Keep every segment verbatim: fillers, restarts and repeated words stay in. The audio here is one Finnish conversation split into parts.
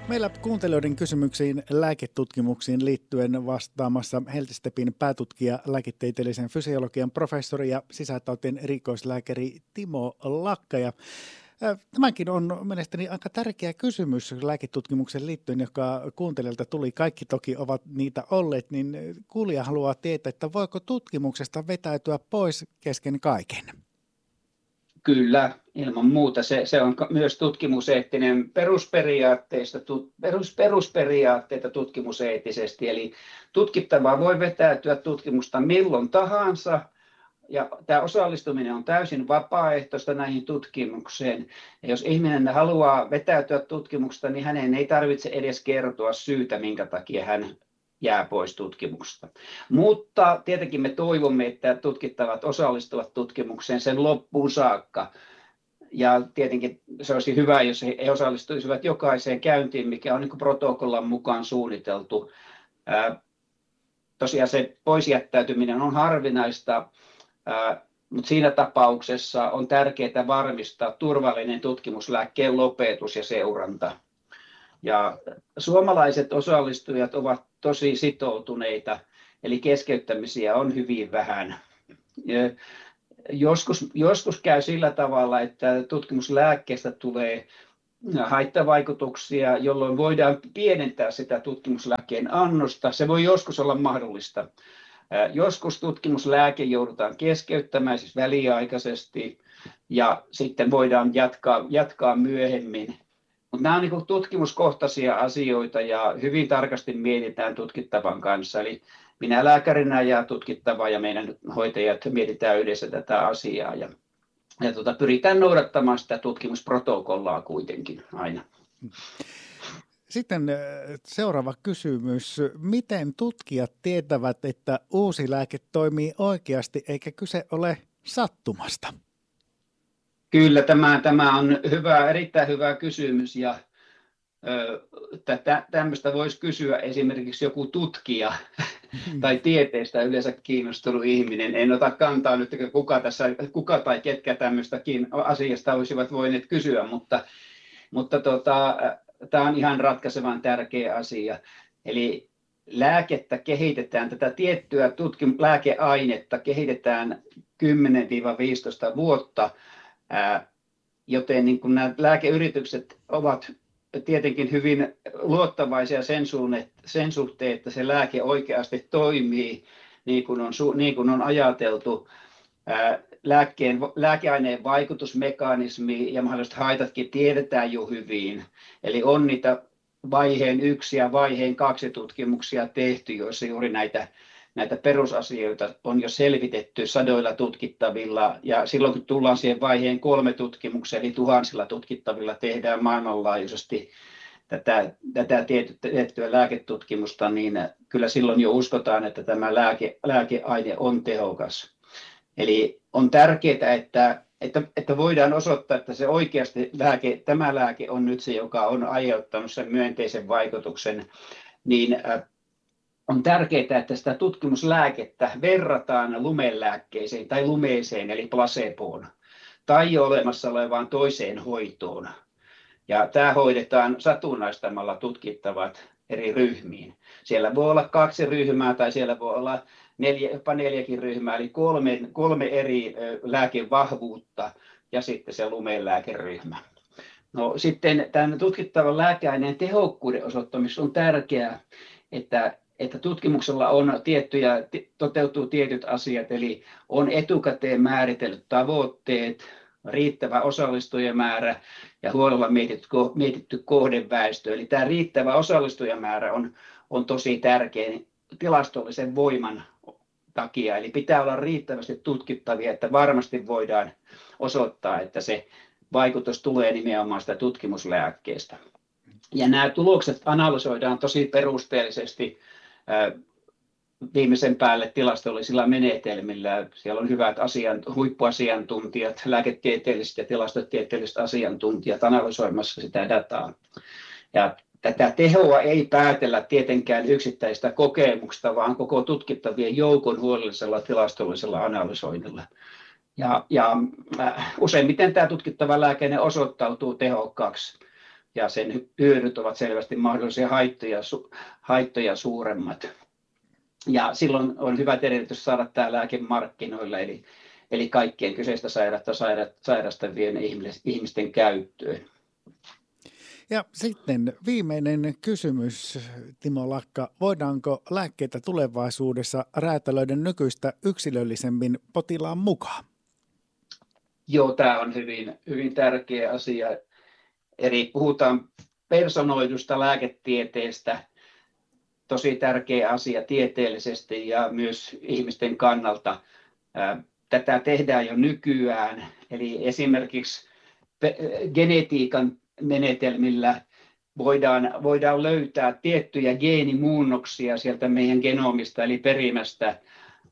Meillä kuuntelijoiden kysymyksiin lääketutkimuksiin liittyen vastaamassa Heltistepin päätutkija, lääketieteellisen fysiologian professori ja sisätautien erikoislääkäri Timo Lakka. Ja tämäkin on mielestäni aika tärkeä kysymys lääketutkimuksen liittyen, joka kuuntelijalta tuli. Kaikki toki ovat niitä olleet, niin kuulija haluaa tietää, että voiko tutkimuksesta vetäytyä pois kesken kaiken? Kyllä, ilman muuta. Se, se on myös tutkimuseettinen perusperiaatteista, tut, perus, perusperiaatteita tutkimuseettisesti. Eli tutkittavaa voi vetäytyä tutkimusta milloin tahansa. Ja tämä osallistuminen on täysin vapaaehtoista näihin tutkimukseen. Ja jos ihminen haluaa vetäytyä tutkimuksesta, niin hänen ei tarvitse edes kertoa syytä, minkä takia hän jää pois tutkimuksesta. Mutta tietenkin me toivomme, että tutkittavat osallistuvat tutkimukseen sen loppuun saakka. Ja tietenkin se olisi hyvä, jos he osallistuisivat jokaiseen käyntiin, mikä on niin kuin protokollan mukaan suunniteltu. Ää, tosiaan se poisjättäytyminen on harvinaista, ää, mutta siinä tapauksessa on tärkeää varmistaa turvallinen tutkimuslääkkeen lopetus ja seuranta. Ja suomalaiset osallistujat ovat tosi sitoutuneita, eli keskeyttämisiä on hyvin vähän. Joskus, joskus käy sillä tavalla, että tutkimuslääkkeestä tulee haittavaikutuksia, jolloin voidaan pienentää sitä tutkimuslääkkeen annosta. Se voi joskus olla mahdollista. Joskus tutkimuslääke joudutaan keskeyttämään siis väliaikaisesti ja sitten voidaan jatkaa, jatkaa myöhemmin. Mutta nämä on niin kuin tutkimuskohtaisia asioita ja hyvin tarkasti mietitään tutkittavan kanssa. Eli minä lääkärinä ja tutkittava ja meidän hoitajat mietitään yhdessä tätä asiaa ja, ja tuota, pyritään noudattamaan sitä tutkimusprotokollaa kuitenkin aina. Sitten seuraava kysymys. Miten tutkijat tietävät, että uusi lääke toimii oikeasti eikä kyse ole sattumasta? Kyllä, tämä, tämä on hyvä, erittäin hyvä kysymys ja ö, tätä, tämmöistä voisi kysyä esimerkiksi joku tutkija tai tieteestä yleensä kiinnostunut ihminen. En ota kantaa nyt, kuka, tässä, kuka tai ketkä tämmöistäkin asiasta olisivat voineet kysyä, mutta, mutta tota, tämä on ihan ratkaisevan tärkeä asia. Eli lääkettä kehitetään, tätä tiettyä tutkim- lääkeainetta kehitetään kymmenen viisitoista vuotta, joten niin kuin nämä lääkeyritykset ovat tietenkin hyvin luottavaisia sen, suhteen, sen suhteen, että se lääke oikeasti toimii niin kuin on, niin kuin on ajateltu. Lääkkeen, lääkeaineen vaikutusmekanismi ja mahdolliset haitatkin tiedetään jo hyvin. Eli on niitä vaiheen yksi ja vaiheen kaksi tutkimuksia tehty, joissa juuri näitä Näitä perusasioita on jo selvitetty sadoilla tutkittavilla ja silloin kun tullaan siihen vaiheen kolme tutkimukseen, eli tuhansilla tutkittavilla tehdään maailmanlaajuisesti tätä, tätä tiettyä lääketutkimusta, niin kyllä silloin jo uskotaan, että tämä lääke, lääkeaine on tehokas. Eli on tärkeää, että, että, että voidaan osoittaa, että se oikeasti lääke, tämä lääke on nyt se, joka on aiheuttanut sen myönteisen vaikutuksen, niin on tärkeää, että sitä tutkimuslääkettä verrataan lumelääkkeeseen tai lumeeseen eli placeboon tai jo olemassa olevaan toiseen hoitoon. Ja tämä hoidetaan satunnaistamalla tutkittavat eri ryhmiin. Siellä voi olla kaksi ryhmää tai siellä voi olla neljä, jopa neljäkin ryhmää, eli kolme, kolme eri lääkevahvuutta ja sitten se lumelääkeryhmä. No, sitten tämän tutkittavan lääkeaineen tehokkuuden osoittamisessa on tärkeää, että että tutkimuksella on tiettyjä, toteutuu tietyt asiat, eli on etukäteen määritellyt tavoitteet, riittävä osallistujamäärä ja huolella mietitty, mietitty kohdeväestö. Eli tämä riittävä osallistujamäärä on, on tosi tärkeä tilastollisen voiman takia. Eli pitää olla riittävästi tutkittavia, että varmasti voidaan osoittaa, että se vaikutus tulee nimenomaan sitä tutkimuslääkkeestä. Ja nämä tulokset analysoidaan tosi perusteellisesti viimeisen päälle tilastollisilla menetelmillä. Siellä on hyvät asian, huippuasiantuntijat, lääketieteelliset ja tilastotieteelliset asiantuntijat analysoimassa sitä dataa. Ja tätä tehoa ei päätellä tietenkään yksittäistä kokemuksesta, vaan koko tutkittavien joukon huolellisella tilastollisella analysoinnilla. Ja, ja äh, useimmiten tämä tutkittava lääkeaine osoittautuu tehokkaaksi ja sen hyödyt ovat selvästi mahdollisia haittoja, su, haittoja suuremmat. Ja silloin on hyvät edellytys saada tämä lääke markkinoille, eli, eli kaikkien kyseistä sairautta sairastavien ihmisten käyttöön. Ja sitten viimeinen kysymys, Timo Lakka. Voidaanko lääkkeitä tulevaisuudessa räätälöidä nykyistä yksilöllisemmin potilaan mukaan? Joo, tämä on hyvin, hyvin tärkeä asia. Eli puhutaan personoidusta lääketieteestä, tosi tärkeä asia tieteellisesti ja myös ihmisten kannalta. Tätä tehdään jo nykyään, eli esimerkiksi genetiikan menetelmillä voidaan, voidaan löytää tiettyjä geenimuunnoksia sieltä meidän genomista eli perimästä,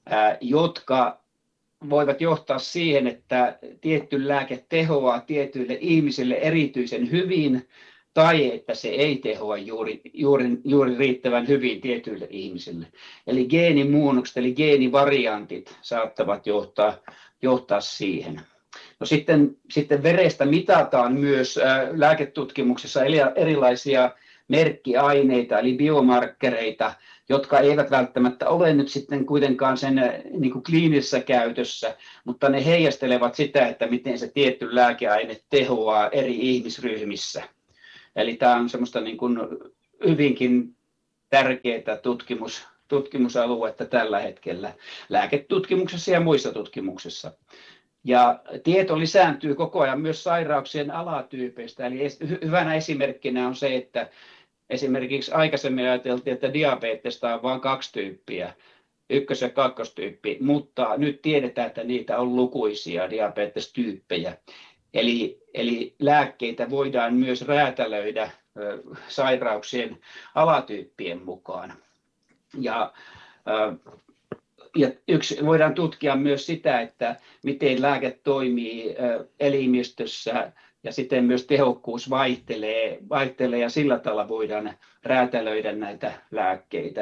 jotka voivat johtaa siihen, että tietty lääke tehoaa tietyille ihmisille erityisen hyvin tai että se ei tehoa juuri, juuri, juuri riittävän hyvin tietyille ihmisille. Eli geenimuunnokset eli geenivariantit saattavat johtaa, johtaa siihen. No sitten, sitten verestä mitataan myös ää, lääketutkimuksessa erilaisia merkkiaineita eli biomarkkereita, jotka eivät välttämättä ole nyt sitten kuitenkaan sen niin kuin kliinisessä käytössä, mutta ne heijastelevat sitä, että miten se tietty lääkeaine tehoaa eri ihmisryhmissä. Eli tämä on semmoista niin kuin hyvinkin tärkeää tutkimus, tutkimusaluetta tällä hetkellä lääketutkimuksessa ja muissa tutkimuksissa. Ja tieto lisääntyy koko ajan myös sairauksien alatyypeistä. Eli hyvänä esimerkkinä on se, että esimerkiksi aikaisemmin ajateltiin, että diabetesta on vain kaksi tyyppiä, ykkös- ja kakkostyyppi, mutta nyt tiedetään, että niitä on lukuisia diabetestyyppejä. Eli, eli lääkkeitä voidaan myös räätälöidä ö, sairauksien alatyyppien mukaan. Ja, ö, ja yksi, voidaan tutkia myös sitä, että miten lääke toimii ö, elimistössä ja sitten myös tehokkuus vaihtelee, vaihtelee ja sillä tavalla voidaan räätälöidä näitä lääkkeitä.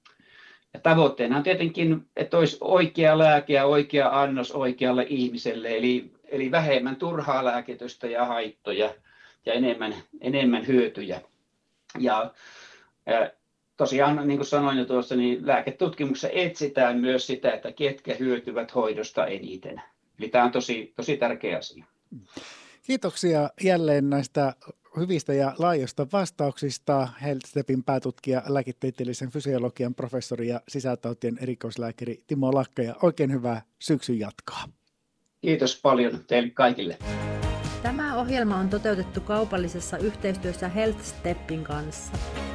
Ja tavoitteena on tietenkin, että olisi oikea lääke ja oikea annos oikealle ihmiselle, eli, eli vähemmän turhaa lääkitystä ja haittoja ja enemmän, enemmän hyötyjä. Ja, ja tosiaan, niin kuin sanoin jo tuossa, niin lääketutkimuksessa etsitään myös sitä, että ketkä hyötyvät hoidosta eniten. Eli tämä on tosi, tosi tärkeä asia. Kiitoksia jälleen näistä hyvistä ja laajoista vastauksista. HealthStepin päätutkija, lääketieteellisen fysiologian professori ja sisätautien erikoislääkäri Timo Lakka. Ja oikein hyvää syksyn jatkoa. Kiitos paljon teille kaikille. Tämä ohjelma on toteutettu kaupallisessa yhteistyössä HealthStepin kanssa.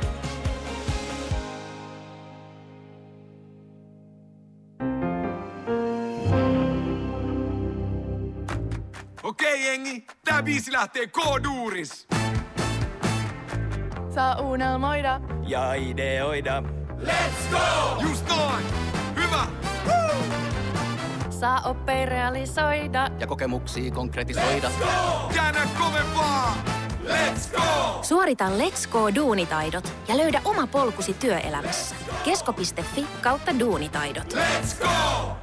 Okei jengi, tää biisi lähtee K-duuris. Saa unelmoida Ja ideoida. Let's go! Just noin! Hyvä! Woo! saa oppia realisoida Ja kokemuksia konkretisoida. Let's go! Käännä kovempaa! Let's go! Suorita Let's Go-duunitaidot ja löydä oma polkusi työelämässä. kesko piste fi kautta duunitaidot. Let's go!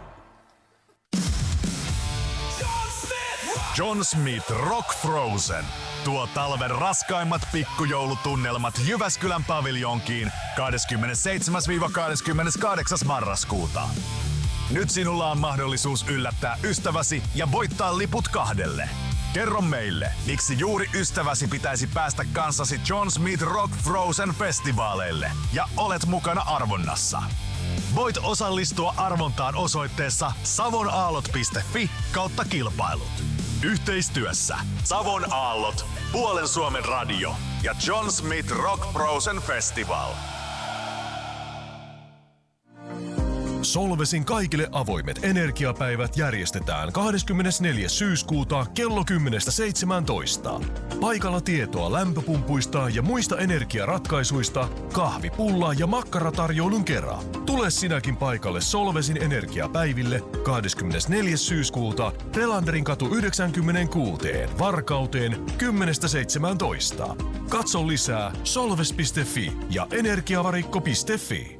John Smith Rock Frozen tuo talven raskaimmat pikkujoulutunnelmat Jyväskylän paviljonkiin kahdeskymmenesseitsemäs kahdeskymmeneskahdeksas marraskuuta. Nyt sinulla on mahdollisuus yllättää ystäväsi ja voittaa liput kahdelle. Kerro meille, miksi juuri ystäväsi pitäisi päästä kanssasi John Smith Rock Frozen festivaaleille ja olet mukana arvonnassa. Voit osallistua arvontaan osoitteessa savonaallot piste fi kautta kilpailut. Yhteistyössä Savon Aallot, Puolen Suomen Radio ja John Smith Rock Frozen Festival. Solvesin kaikille avoimet energiapäivät järjestetään kahdeskymmenesneljäs syyskuuta kello kymmenestä seitsemääntoista. Paikalla tietoa lämpöpumpuista ja muista energiaratkaisuista, kahvipulla ja makkaratarjoulun kerran. Tule sinäkin paikalle Solvesin energiapäiville kahdeskymmenesneljäs syyskuuta Relanderin katu yhdeksänkymmentäkuusi Varkauteen kymmenestä seitsemääntoista. Katso lisää solves piste fi ja energiavarikko piste fi.